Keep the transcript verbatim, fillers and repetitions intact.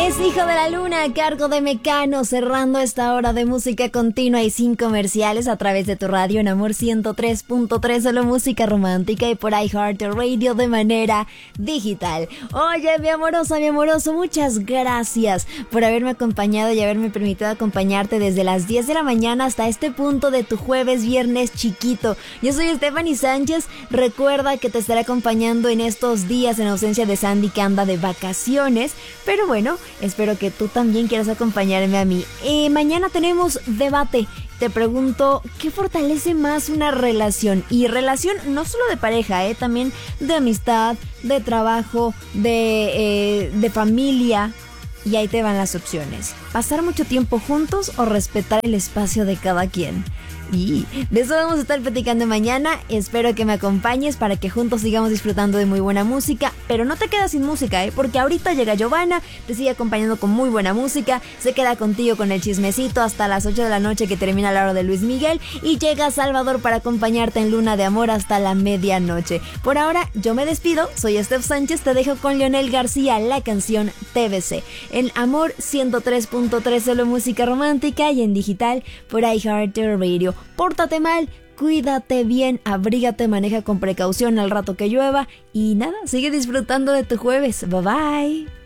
Es Hijo de la Luna a cargo de Mecano, cerrando esta hora de música continua y sin comerciales a través de tu radio en Amor ciento tres punto tres, solo música romántica, y por iHeartRadio de manera digital. Oye, mi amorosa, mi amoroso, muchas gracias por haberme acompañado y haberme permitido acompañarte desde las diez de la mañana hasta este punto de tu jueves, viernes chiquito. Yo soy Stephanie Sánchez. Recuerda que te estaré acompañando en estos días en ausencia de Sandy, que anda de vacaciones, pero bueno, espero que tú también quieras acompañarme a mí. Eh, mañana tenemos debate. Te pregunto, ¿qué fortalece más una relación? Y relación no solo de pareja, eh, también de amistad, de trabajo, de, eh, de familia. Y ahí te van las opciones: pasar mucho tiempo juntos o respetar el espacio de cada quien. Y de eso vamos a estar platicando mañana. Espero que me acompañes para que juntos sigamos disfrutando de muy buena música. Pero no te quedas sin música, ¿eh? Porque ahorita llega Giovanna, te sigue acompañando con muy buena música, se queda contigo con el chismecito hasta las ocho de la noche, que termina la hora de Luis Miguel, y llega Salvador para acompañarte en Luna de Amor hasta la medianoche. Por ahora yo me despido, soy Steph Sánchez, te dejo con Leonel García, la canción T B C, en Amor ciento tres punto tres, solo música romántica, y en digital por iHeartRadio. Pórtate mal, cuídate bien, abrígate, maneja con precaución al rato que llueva, y nada, sigue disfrutando de tu jueves. Bye bye.